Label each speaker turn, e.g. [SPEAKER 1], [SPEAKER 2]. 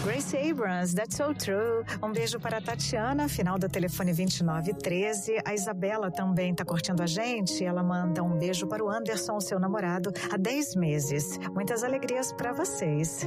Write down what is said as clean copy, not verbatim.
[SPEAKER 1] Grace Abrams, That's So True. Um beijo para a Tatiana, final do telefone 2913. A Isabela também tá curtindo a gente. Ela manda um beijo para o Anderson, seu namorado, há 10 meses. Muitas alegrias para vocês.